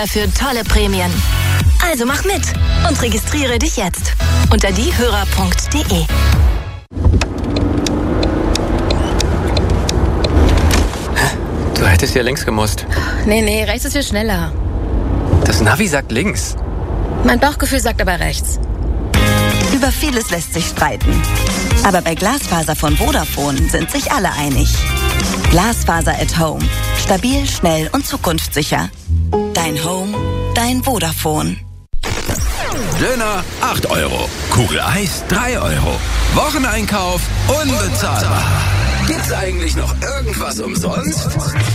für tolle Prämien. Also mach mit und registriere dich jetzt unter diehörer.de. Du hättest ja links gemusst. Nee, rechts ist viel schneller. Das Navi sagt links. Mein Bauchgefühl sagt aber rechts. Über vieles lässt sich streiten. Aber bei Glasfaser von Vodafone sind sich alle einig. Glasfaser at Home. Stabil, schnell und zukunftssicher. Dein Home, dein Vodafone. Döner 8 Euro. Kugel Eis 3 Euro. Wocheneinkauf unbezahlbar. Gibt's eigentlich noch irgendwas umsonst?